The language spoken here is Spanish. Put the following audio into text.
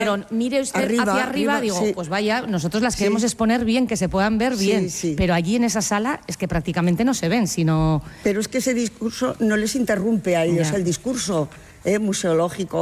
Pero mire usted hacia arriba, digo, sí. Pues vaya, nosotros las queremos exponer bien, que se puedan ver bien, pero allí en esa sala es que prácticamente no se ven, sino... Pero es que ese discurso no les interrumpe a ellos, el discurso museológico